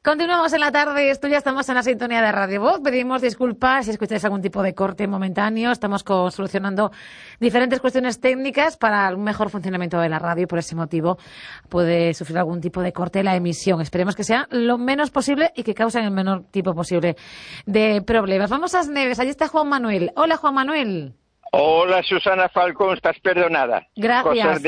Continuamos en la tarde, esto ya estamos en la sintonía de Radio Voz. Pedimos disculpas si escucháis algún tipo de corte momentáneo. Estamos solucionando diferentes cuestiones técnicas para un mejor funcionamiento de la radio y por ese motivo puede sufrir algún tipo de corte la emisión. Esperemos que sea lo menos posible y que causen el menor tipo posible de problemas. Vamos a As Neves, allí está Juan Manuel. Hola, Juan Manuel. Hola, Susana Falcón, estás perdonada. Gracias.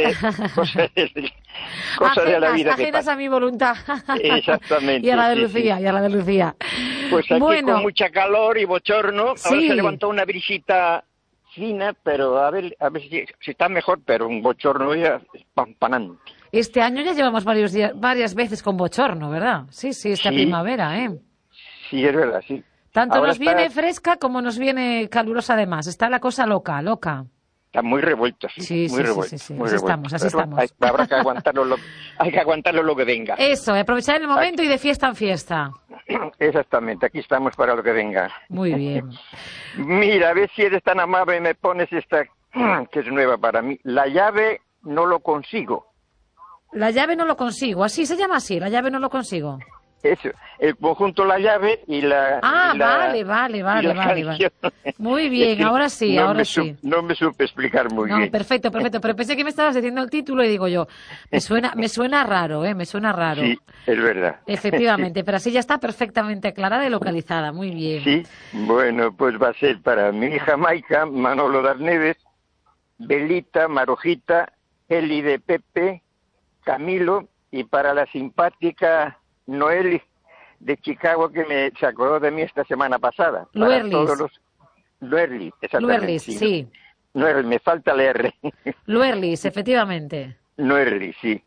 Cosas de la vida ajenas a mi voluntad. Exactamente. Y a la de Lucía, sí. y a la de Lucía. Pues aquí bueno, con mucha calor y bochorno. Sí. Ahora se levantó una brisita fina, pero a ver si está mejor, pero un bochorno ya espampanante. Este año ya llevamos varias veces con bochorno, ¿verdad? Sí, esta primavera, ¿eh? Sí, es verdad, sí. Tanto ahora nos viene fresca como nos viene calurosa además. Está la cosa loca. Está muy revuelto, sí. Muy revuelto. Sí. Así estamos. Habrá que aguantarlo lo que venga. Eso, aprovechar el momento y de fiesta en fiesta. Exactamente, aquí estamos para lo que venga. Muy bien. Mira, a ver si eres tan amable y me pones esta, que es nueva para mí. La llave no lo consigo. La llave no lo consigo. Así se llama así, la llave no lo consigo. Eso, el conjunto La Llave y la... Vale. Muy bien, ahora sí. No me supe explicar muy bien. Perfecto, pero pensé que me estabas diciendo el título y digo yo, me suena raro, me suena raro. Sí, es verdad. Efectivamente, pero así ya está perfectamente aclarada y localizada, muy bien. Sí, bueno, pues va a ser para mi hija Maica, Manolo de As Neves, Belita, Marojita, Eli de Pepe, Camilo, y para la simpática Noeli de Chicago, que se acordó de mí esta semana pasada. Luerlis, exactamente. Luerlis, sí. Noerlis, me falta la R. Luerlis, efectivamente. Noerlis, sí.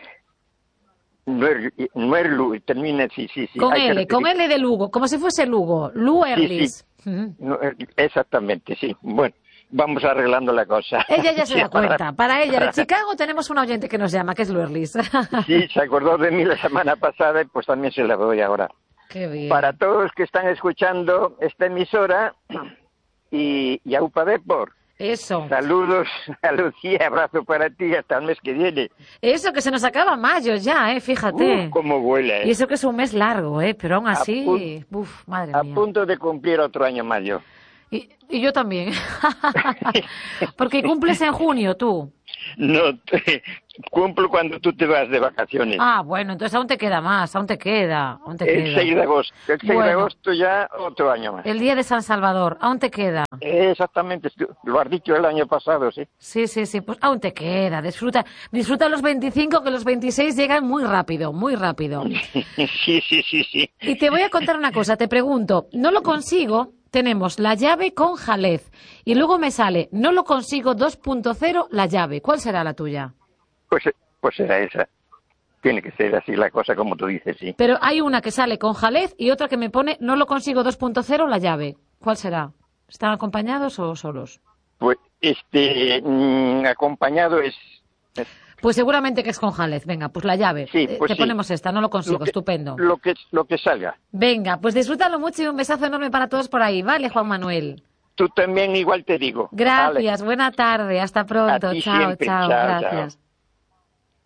Nuerlu, termina, sí. Con L de Lugo, como si fuese Lugo. Luerlis. Sí. Exactamente, sí. Bueno, vamos arreglando la cosa. Ella ya se da cuenta. Para ella, de Chicago, tenemos un oyente que nos llama, que es Luerlis. Sí, se acordó de mí la semana pasada y pues también se la doy ahora. Qué bien. Para todos los que están escuchando esta emisora y a UPA Depor. Eso. Saludos a Lucía, abrazo para ti hasta el mes que viene. Eso, que se nos acaba mayo ya, fíjate. Cómo vuela, Y eso que es un mes largo, pero aún así, madre mía. A punto de cumplir otro año mayo. Y yo también. Porque cumples en junio, tú. No, cumplo cuando tú te vas de vacaciones. Bueno, entonces aún te queda más, aún te queda. El 6 de agosto. El 6 de agosto ya otro año más. El día de San Salvador, aún te queda. Exactamente, lo has dicho el año pasado, sí. Sí, pues aún te queda. Disfruta los 25, que los 26 llegan muy rápido, muy rápido. Sí. Y te voy a contar una cosa, te pregunto, no lo consigo. Tenemos La Llave con Jalez y luego me sale no lo consigo 2.0 La Llave. ¿Cuál será la tuya? Pues será esa. Tiene que ser así la cosa como tú dices, sí. Pero hay una que sale con Jalez y otra que me pone no lo consigo 2.0 La Llave. ¿Cuál será? ¿Están acompañados o solos? Pues acompañado es... Pues seguramente que es con Jalez. Venga, pues La Llave. Sí, pues te ponemos esta, no lo consigo, estupendo. Lo que salga. Venga, pues disfrútalo mucho y un besazo enorme para todos por ahí, ¿vale, Juan Manuel? Tú también igual te digo. Gracias, buena tarde, hasta pronto. Chao, siempre. Chao, gracias. Chao.